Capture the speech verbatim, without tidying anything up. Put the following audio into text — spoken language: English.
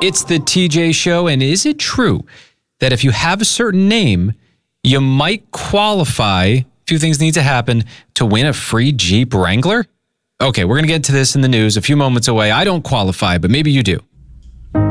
It's the T J Show, and is it true that if you have a certain name, you might qualify, a few things need to happen, to win a free Jeep Wrangler? Okay, we're going to get to this in the news a few moments away. I don't qualify, but maybe you do.